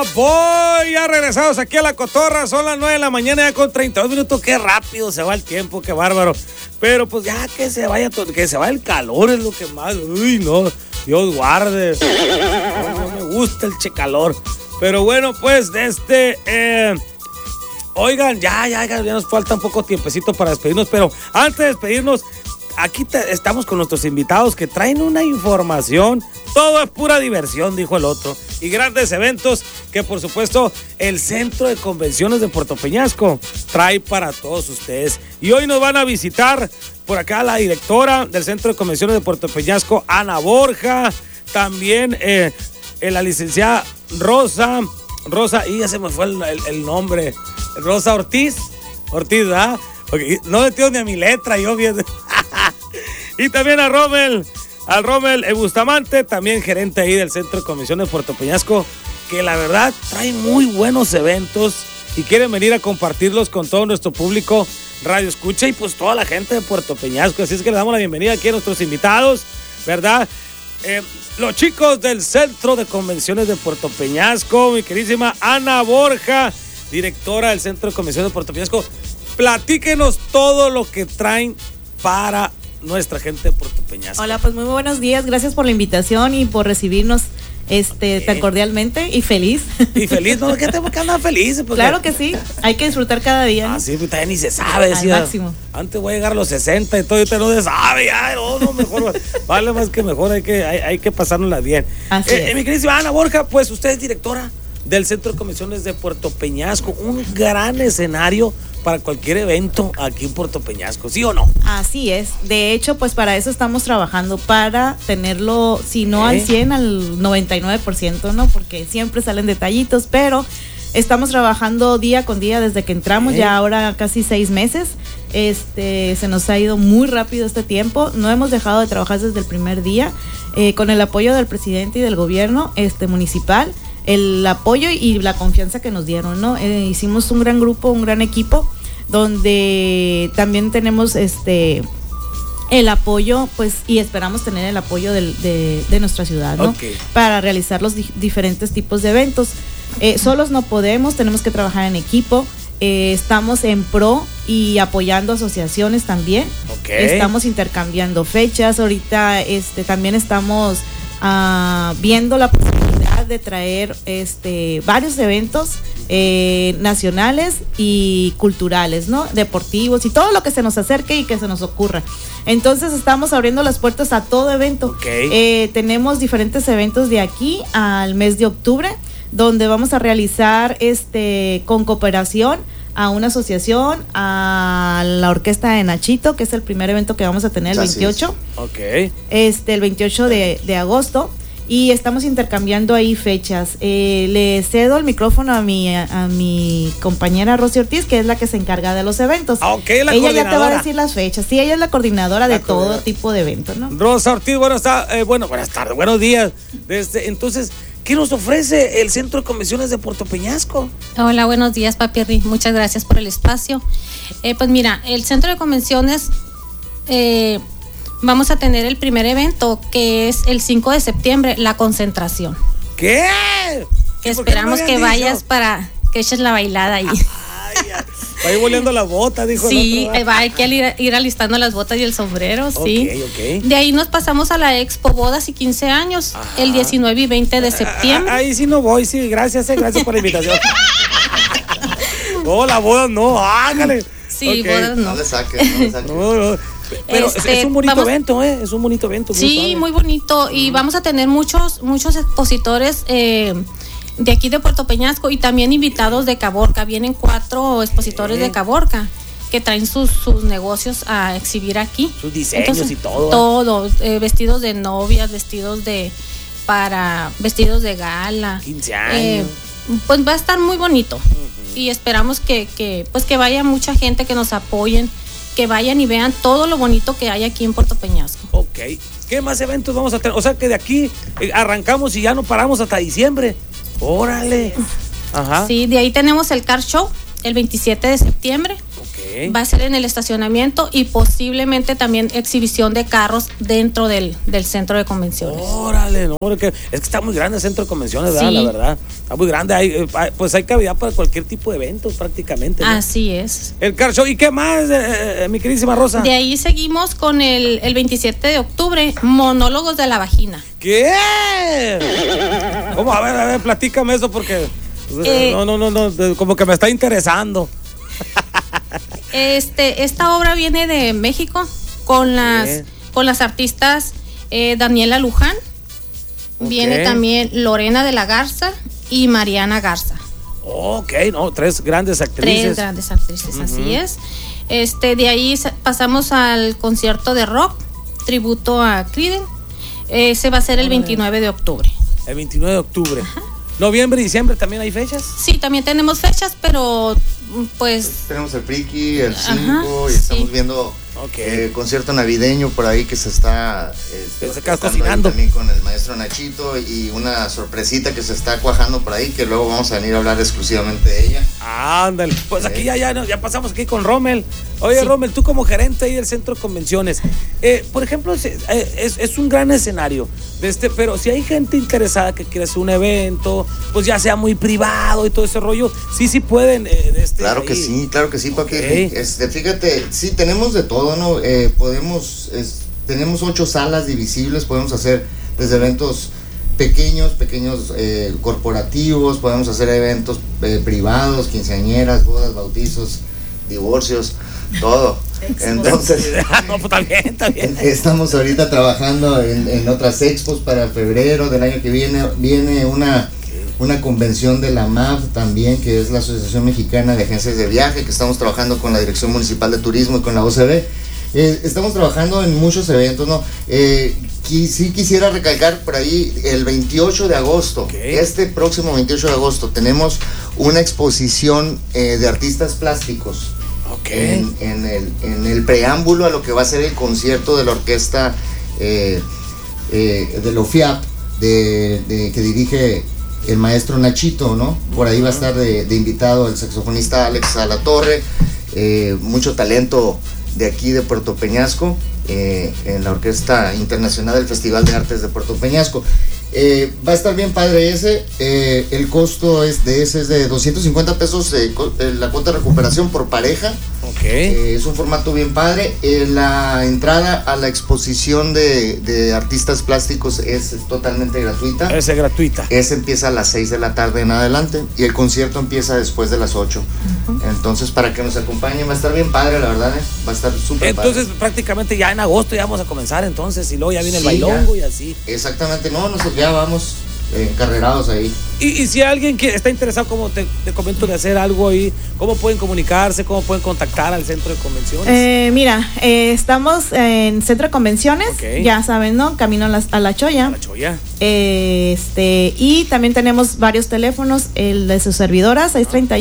voy! Ya regresados aquí a La Cotorra, son las 9 de la mañana ya con 32 minutos. Qué rápido se va el tiempo, qué bárbaro. Pero pues ya que se vaya el calor es lo que más. Uy, no, Dios guarde. No me gusta el calor. Pero bueno, pues oigan, ya nos falta un poco tiempecito para despedirnos. Pero antes de despedirnos, aquí estamos con nuestros invitados que traen una información. Todo es pura diversión, dijo el otro. Y grandes eventos que, por supuesto, el Centro de Convenciones de Puerto Peñasco trae para todos ustedes. Y hoy nos van a visitar por acá la directora del Centro de Convenciones de Puerto Peñasco, Ana Borja. También la licenciada Rosa, y ya se me fue el nombre. Rosa Ortiz, ¿verdad? Okay, no le tengo ni a mi letra, yo bien. Y también a Rommel Bustamante, también gerente ahí del Centro de Convenciones de Puerto Peñasco, que la verdad trae muy buenos eventos y quieren venir a compartirlos con todo nuestro público radio escucha y pues toda la gente de Puerto Peñasco. Así es que le damos la bienvenida aquí a nuestros invitados, ¿verdad? Los chicos del Centro de Convenciones de Puerto Peñasco, mi queridísima Ana Borja, directora del Centro de Convenciones de Puerto Peñasco. Platíquenos todo lo que traen para nuestra gente de Puerto Peñasco. Hola, pues muy buenos días, gracias por la invitación y por recibirnos tan cordialmente y feliz. Y feliz, ¿no? ¿Qué tengo que andar feliz? Claro que sí, hay que disfrutar cada día. Ah, sí, pues todavía ni se sabe. Al máximo. Antes voy a llegar a los 60 y todo, y usted no se sabe, ya, no, mejor, vale más que mejor, hay que pasárnosla bien. Así es. Mi querida Ana Borja, pues usted es directora del Centro de Convenciones de Puerto Peñasco, un gran escenario para cualquier evento aquí en Puerto Peñasco, ¿sí o no? Así es, de hecho, pues para eso estamos trabajando, para tenerlo, si no al 100, al 99%, ¿no? Porque siempre salen detallitos, pero estamos trabajando día con día desde que entramos, ya ahora casi 6 meses. Se nos ha ido muy rápido este tiempo, no hemos dejado de trabajar desde el primer día, con el apoyo del presidente y del gobierno municipal, el apoyo y la confianza que nos dieron, ¿no? Hicimos un gran grupo, un gran equipo, donde también tenemos el apoyo, pues, y esperamos tener el apoyo de nuestra ciudad, ¿no? Okay. Para realizar los diferentes tipos de eventos. Solos no podemos, tenemos que trabajar en equipo. Estamos en pro y apoyando asociaciones también. Okay. Estamos intercambiando fechas. Ahorita también estamos viendo la posibilidad de traer varios eventos nacionales y culturales, ¿no? Deportivos y todo lo que se nos acerque y que se nos ocurra. Entonces estamos abriendo las puertas a todo evento. Okay. Tenemos diferentes eventos de aquí al mes de octubre, donde vamos a realizar con cooperación a una asociación, a la orquesta de Nachito, que es el primer evento que vamos a tener el 28. Okay. El 28 de agosto. Y estamos intercambiando ahí fechas. Le cedo el micrófono a mi compañera Rosy Ortiz, que es la que se encarga de los eventos. Okay, la ella ya te va a decir las fechas. Sí, ella es la coordinadora de todo tipo de eventos, ¿no? Rosa Ortiz, buenas tardes, buenos días. Entonces, ¿qué nos ofrece el Centro de Convenciones de Puerto Peñasco? Hola, buenos días, Papirri. Muchas gracias por el espacio. Pues mira, el Centro de Convenciones, vamos a tener el primer evento, que es el 5 de septiembre, la concentración. ¿Qué? Que esperamos que vayas para que eches la bailada ahí. Va a ir volviendo las botas, dijo. Sí, hay que ir alistando las botas y el sombrero, sí. Okay. De ahí nos pasamos a la Expo Bodas y 15 años, el 19 y 20 de septiembre. Ahí sí no voy, sí, gracias por la invitación. No, la boda no, hágale. Sí, bodas no. No le saques. No. Pero es un bonito evento, es un bonito evento. Sí, muy bonito. Y vamos a tener muchos expositores de aquí de Puerto Peñasco y también invitados de Caborca. Vienen 4 expositores de Caborca que traen sus negocios a exhibir aquí. Sus diseños. Entonces, y todo. Todo, vestidos de novias, vestidos de gala. 15 años. Pues va a estar muy bonito. Y esperamos que vaya mucha gente, que nos apoyen, que vayan y vean todo lo bonito que hay aquí en Puerto Peñasco. Ok. ¿Qué más eventos vamos a tener? O sea que de aquí arrancamos y ya no paramos hasta diciembre. ¡Órale! Ajá. Sí, de ahí tenemos el Car Show el 27 de septiembre. Va a ser en el estacionamiento y posiblemente también exhibición de carros dentro del centro de convenciones. Órale, no, es que está muy grande el centro de convenciones, ¿verdad? Sí. La verdad. Está muy grande, pues hay cavidad para cualquier tipo de evento prácticamente, ¿no? Así es. El car show, ¿y qué más, mi queridísima Rosa? De ahí seguimos con el 27 de octubre, monólogos de la vagina. ¿Qué? ¿Cómo? A ver, platícame eso porque no, como que me está interesando. Esta obra viene de México con las artistas Daniela Luján, viene también Lorena de la Garza y Mariana Garza. Ok, no, 3 grandes actrices. 3 grandes actrices, así es. De ahí pasamos al concierto de rock, tributo a Creedence. Se va a hacer el 29 de octubre. El 29 de octubre. Ajá. ¿Noviembre y diciembre también hay fechas? Sí, también tenemos fechas, pero pues... Tenemos el Friki, el 5, y sí. estamos viendo concierto navideño por ahí que se está cocinando también con el maestro Nachito, y una sorpresita que se está cuajando por ahí, que luego vamos a venir a hablar exclusivamente de ella. Ándale, pues aquí ya pasamos aquí con Rommel. Oye, sí. Rommel, tú como gerente ahí del centro de convenciones, por ejemplo, es un gran escenario, pero si hay gente interesada que quiere hacer un evento, pues ya sea muy privado y todo ese rollo, sí pueden. Claro que sí, papi. Fíjate, sí, tenemos de todo, ¿no? Tenemos 8 salas divisibles, podemos hacer desde eventos pequeños corporativos, podemos hacer eventos privados, quinceañeras, bodas, bautizos, divorcios, todo. Entonces, no, pues, está bien. Estamos ahorita trabajando en otras expos para febrero del año que viene una convención de la MAV también, que es la Asociación Mexicana de Agencias de Viaje, que estamos trabajando con la Dirección Municipal de Turismo y con la OCB. Estamos trabajando en muchos eventos, ¿no? Sí quisiera recalcar por ahí el 28 de agosto, este próximo 28 de agosto, tenemos una exposición de artistas plásticos. En el preámbulo a lo que va a ser el concierto de la orquesta de la OFIAP, que dirige el maestro Nachito, ¿no? Por ahí va a estar de invitado el saxofonista Alex Salatorre, mucho talento de aquí de Puerto Peñasco, en la Orquesta Internacional del Festival de Artes de Puerto Peñasco. Va a estar bien padre ese. El costo es de 250 pesos la cuota de recuperación por pareja. Es un formato bien padre. La entrada a la exposición de artistas plásticos es totalmente gratuita. Es gratuita. Ese empieza a las 6 de la tarde en adelante y el concierto empieza después de las 8. Entonces, para que nos acompañen, va a estar bien padre, la verdad, va a estar súper padre. Entonces, prácticamente ya en agosto ya vamos a comenzar, entonces, y luego ya viene el bailongo y así. Exactamente, nosotros ya vamos encarrerados ahí. Y si alguien que está interesado, como te comento, de hacer algo ahí, ¿cómo pueden comunicarse? ¿Cómo pueden contactar al centro de convenciones? Mira, estamos en centro de convenciones, ya saben, ¿no? Camino a la Choya. A la Choya. Y también tenemos varios teléfonos, el de su servidora,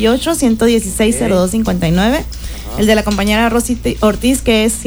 638-116-0259, el de la compañera Rosy Ortiz, que es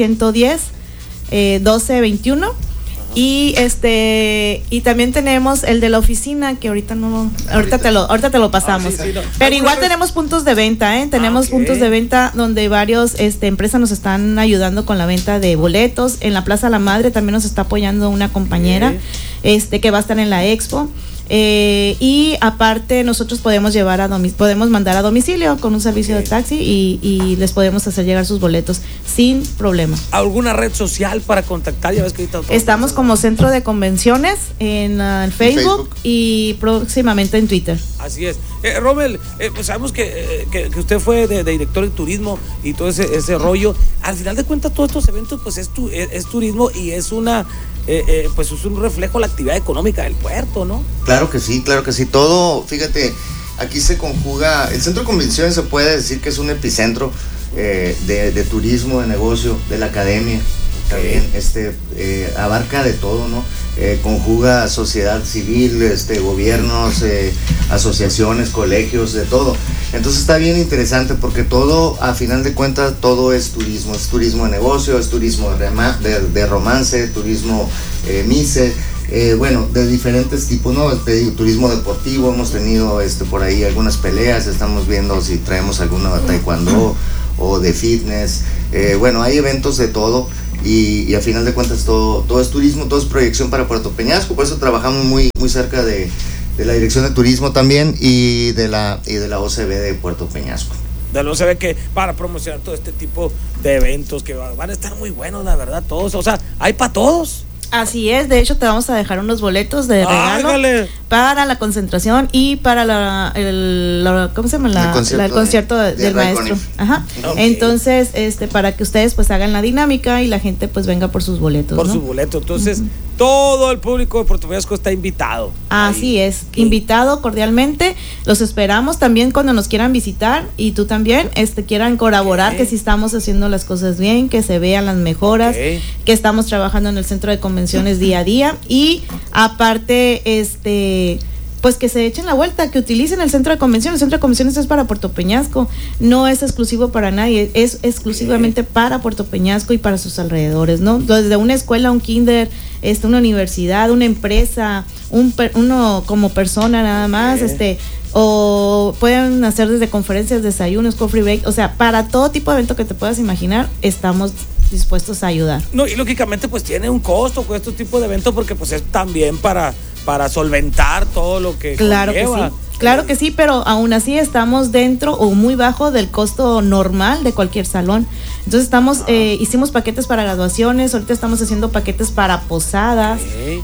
110-1221. Y también tenemos el de la oficina, que ahorita te lo pasamos. Sí, no. Pero igual tenemos puntos de venta, tenemos puntos de venta donde varios empresas nos están ayudando con la venta de boletos. En la Plaza La Madre también nos está apoyando una compañera que va a estar en la expo. Y aparte nosotros podemos mandar a domicilio con un servicio de taxi y les podemos hacer llegar sus boletos sin problema. ¿Alguna red social para contactar? Ya ves que ahorita estamos como Centro de Convenciones en Facebook y próximamente en Twitter. Así es. Rommel, pues sabemos que usted fue de director de turismo y todo ese rollo. Al final de cuentas, todos estos eventos pues es turismo y es pues es un reflejo de la actividad económica del puerto, ¿no? Claro que sí. Todo, fíjate, aquí se conjuga. El centro de convenciones se puede decir que es un epicentro de turismo, de negocio, de la academia. También abarca de todo, ¿no? Conjuga sociedad civil, gobiernos, asociaciones, colegios, de todo. Entonces está bien interesante porque todo, a final de cuentas, todo es turismo de negocio, es turismo de romance, turismo mise, de diferentes tipos, ¿no? Turismo deportivo, hemos tenido por ahí algunas peleas, estamos viendo si traemos alguna taekwondo o de fitness. Bueno, hay eventos de todo. Y a final de cuentas todo es turismo, todo es proyección para Puerto Peñasco, por eso trabajamos muy cerca de la Dirección de Turismo también y de la OCB de Puerto Peñasco. De la OCB, que para promocionar todo este tipo de eventos que van a estar muy buenos, la verdad, todos, o sea, hay para todos. Así es, de hecho te vamos a dejar unos boletos de regalo para la concentración y para ¿cómo se llama? El concierto del maestro. Ajá. Okay. Entonces, para que ustedes pues hagan la dinámica y la gente pues venga por sus boletos. Por sus boletos. Entonces, todo el público de Puerto Peñasco está invitado. Así es, invitado cordialmente. Los esperamos también cuando nos quieran visitar y tú también quieran colaborar, que si estamos haciendo las cosas bien, que se vean las mejoras, que estamos trabajando en el centro de convenciones día a día y aparte pues que se echen la vuelta, que utilicen el centro de convenciones. El centro de convenciones es para Puerto Peñasco, no es exclusivo para nadie, es exclusivamente para Puerto Peñasco y para sus alrededores, ¿no? Desde una escuela, un kinder, una universidad, una empresa, uno como persona nada más, o pueden hacer desde conferencias, desayunos, coffee break, o sea, para todo tipo de evento que te puedas imaginar, estamos dispuestos a ayudar. No, y lógicamente pues tiene un costo con este tipo de eventos porque pues es también para solventar todo lo que claro conlleva. Que sí. Claro que sí, pero aún así estamos dentro o muy bajo del costo normal de cualquier salón. Entonces hicimos paquetes para graduaciones, ahorita estamos haciendo paquetes para posadas,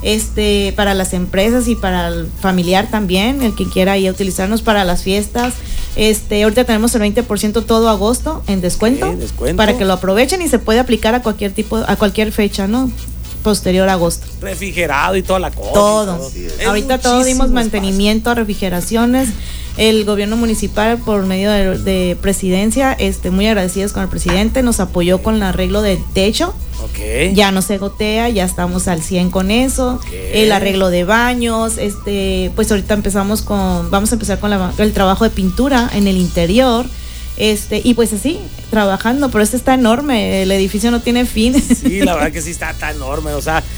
para las empresas y para el familiar también, el que quiera ir a utilizarnos para las fiestas. Ahorita tenemos el 20% todo agosto en descuento, para que lo aprovechen y se puede aplicar a cualquier fecha, ¿no? Posterior a agosto. Refrigerado y toda la cosa. Todo. Ahorita todo dimos mantenimiento a refrigeraciones. El gobierno municipal por medio de presidencia, muy agradecidos con el presidente, nos apoyó con el arreglo de techo. Okay. Ya no se gotea, ya estamos al 100 con eso. Okay. El arreglo de baños, pues ahorita vamos a empezar con el trabajo de pintura en el interior. Y pues así, trabajando, pero está enorme, el edificio no tiene fin. Sí, la verdad que sí está enorme, o sea,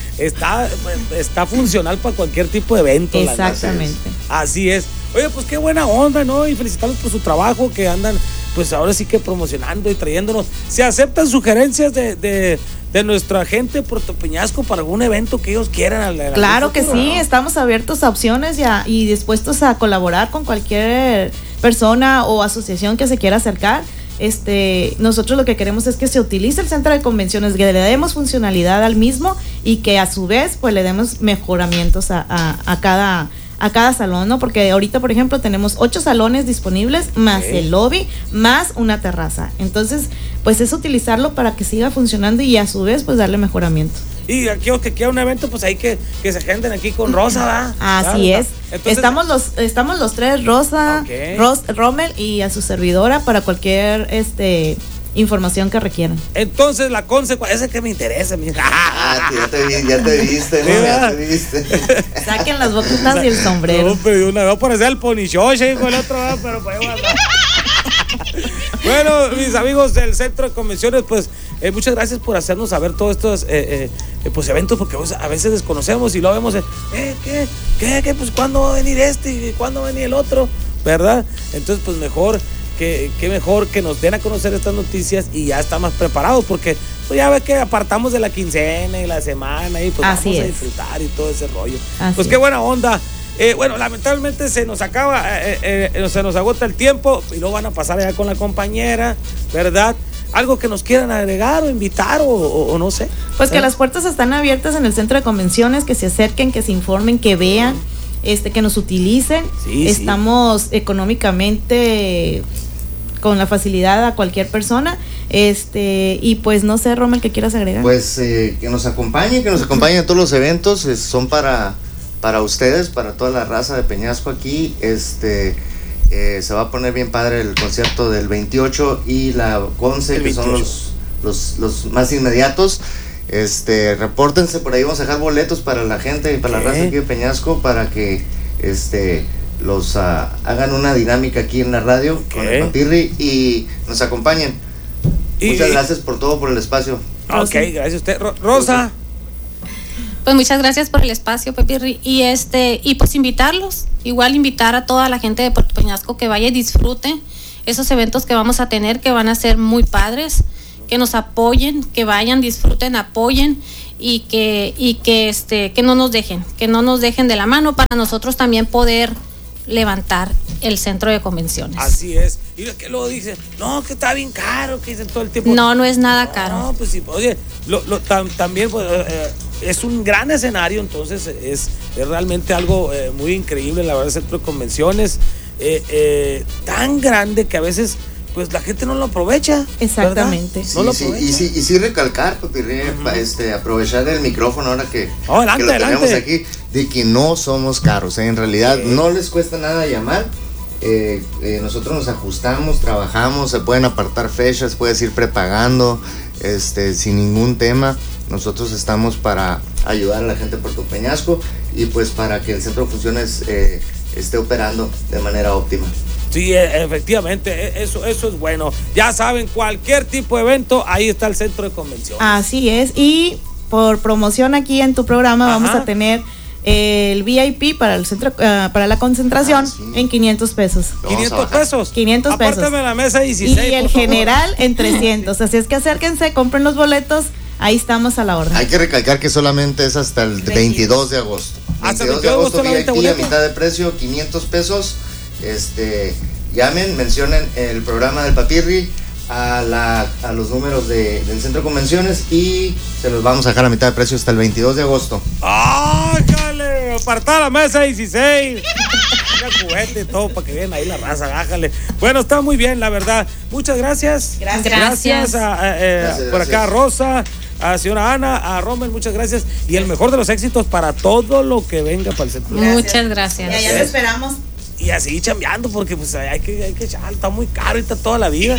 está funcional para cualquier tipo de evento. Exactamente. Así es. Oye, pues qué buena onda, ¿no? Y felicitarlos por su trabajo, que andan, pues ahora sí que promocionando y trayéndonos. ¿Se aceptan sugerencias de nuestra gente de Puerto Peñasco para algún evento que ellos quieran? Claro que sí, estamos abiertos a opciones y dispuestos a colaborar con cualquier persona o asociación que se quiera acercar. Nosotros lo que queremos es que se utilice el centro de convenciones, que le demos funcionalidad al mismo y que a su vez pues le demos mejoramientos a cada salón, ¿no? Porque ahorita, por ejemplo, tenemos 8 salones disponibles, más el lobby, más una terraza. Entonces, pues es utilizarlo para que siga funcionando y a su vez, pues darle mejoramiento. Y aquí que quiera un evento, pues hay que se agenden aquí con Rosa, ¿verdad? Así claro, es. Entonces, estamos los tres, Rosa, Rommel y a su servidora para cualquier información que requieran. Entonces la consecuencia, esa que me interesa, mija. Ya te viste, ¿no? Ya te viste. Saquen las boquitas y el sombrero. No, pero una vez parecía el ponichoche con el otro, pero pues bueno, mis amigos del Centro de Convenciones, pues muchas gracias por hacernos saber todos estos pues eventos, porque a veces desconocemos y lo vemos ¿qué? Pues ¿cuándo va a venir y cuándo va a venir el otro? ¿Verdad? Entonces pues mejor qué mejor que nos den a conocer estas noticias y ya está más preparados, porque pues ya ves que apartamos de la quincena y la semana y pues así vamos es. A disfrutar y todo ese rollo. Así pues qué buena onda. Bueno, lamentablemente se nos agota el tiempo y luego van a pasar allá con la compañera, ¿verdad? Algo que nos quieran agregar o invitar o no sé. Pues que las puertas están abiertas en el centro de convenciones, que se acerquen, que se informen, que vean, que nos utilicen. Sí, estamos económicamente con la facilidad a cualquier persona. Y pues no sé, Rommel, ¿qué quieras agregar? Pues que nos acompañen a todos los eventos, son para ustedes, para toda la raza de Peñasco aquí. Se va a poner bien padre el concierto del 28 y la 11, que son los más inmediatos. Repórtense por ahí, vamos a dejar boletos para la gente y para la raza aquí de Peñasco, para que los hagan una dinámica aquí en la radio con el Papirri y nos acompañen. Muchas gracias por todo, por el espacio. Ok, gracias a usted. Rosa. Pues muchas gracias por el espacio, Papirri, y pues invitar a toda la gente de Puerto Peñasco que vaya y disfrute esos eventos que vamos a tener, que van a ser muy padres, que nos apoyen, que vayan, disfruten, apoyen y que no nos dejen de la mano para nosotros también poder levantar el centro de convenciones. Así es. Y que luego dicen, no, que está bien caro, que dicen todo el tiempo. No es nada caro. No, pues sí, oye, también pues, es un gran escenario, entonces es realmente algo muy increíble, la verdad, el centro de convenciones, tan grande que a veces pues la gente no lo aprovecha. Exactamente. Sí, no lo aprovecha. Y sí recalcar, Papirri, aprovechar el micrófono ahora que adelante, lo tenemos adelante. aquí, de que no somos caros, en realidad no les cuesta nada llamar. Nosotros nos ajustamos, trabajamos, se pueden apartar fechas, puedes ir prepagando, sin ningún tema. Nosotros estamos para ayudar a la gente de Puerto Peñasco y pues para que el centro de funciones esté operando de manera óptima. Sí, efectivamente, eso es bueno. Ya saben, cualquier tipo de evento, ahí está el centro de convenciones. Así es, y por promoción aquí en tu programa vamos a tener el VIP para el centro, para la concentración en 500 pesos. 500 pesos. 500 pesos. Apártame la mesa 16. Y el general en 300. Así es que acérquense, compren los boletos. Ahí estamos a la orden. Hay que recalcar que solamente es hasta el 22 de agosto. Hasta 22 de agosto solamente VIP a boleto. mitad de precio, 500 pesos. Llamen, mencionen el programa del Papirri a los números del centro de convenciones y se los vamos a dejar a mitad de precio hasta el 22 de agosto. ¡Ay, jale! Apartar la mesa 16. Mira, juguete y todo para que vean ahí la raza, bájale. Bueno, está muy bien, la verdad. Muchas gracias. Gracias. Por acá a Rosa, a señora Ana, a Rommel, muchas gracias. Y el mejor de los éxitos para todo lo que venga para el centro. Muchas gracias. Y allá lo esperamos. Y así chambeando, porque pues hay que echar, está muy caro ahorita toda la vida.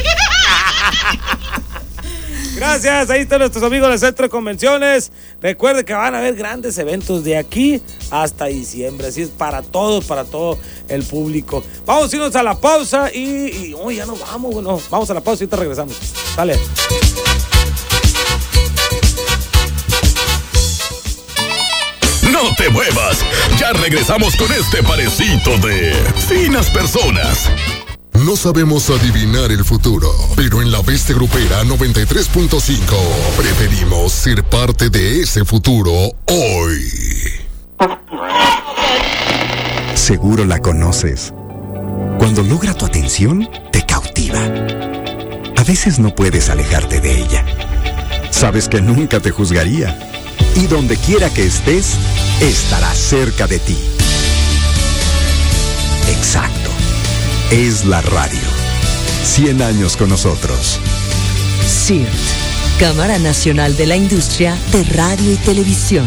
Gracias, ahí están nuestros amigos del Centro de Convenciones. Recuerde que van a haber grandes eventos de aquí hasta diciembre, así es para todo el público. Vamos a irnos a la pausa y ya nos vamos, bueno, vamos a la pausa y ahorita regresamos. Dale. No te muevas, ya regresamos con este parecito de Finas Personas. No sabemos adivinar el futuro, pero en la Bestia Grupera 93.5 preferimos ser parte de ese futuro hoy. Seguro la conoces. Cuando logra tu atención, te cautiva. A veces no puedes alejarte de ella. Sabes que nunca te juzgaría. Y donde quiera que estés, estará cerca de ti. Exacto. Es la radio. 100 años con nosotros. CIRT, Cámara Nacional de la Industria de Radio y Televisión.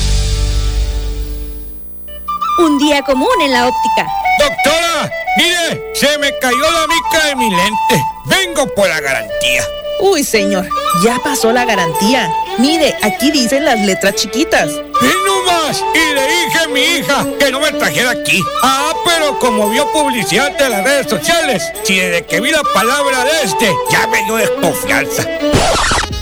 Un día común en la óptica. Doctora, mire, se me cayó la mica de mi lente. Vengo por la garantía. Uy, señor, ya pasó la garantía. Mire, aquí dicen las letras chiquitas. ¡Y no más! Y le dije a mi hija que no me trajera aquí. Ah, pero como vio publicidad de las redes sociales, si desde que vi la palabra ya me dio desconfianza.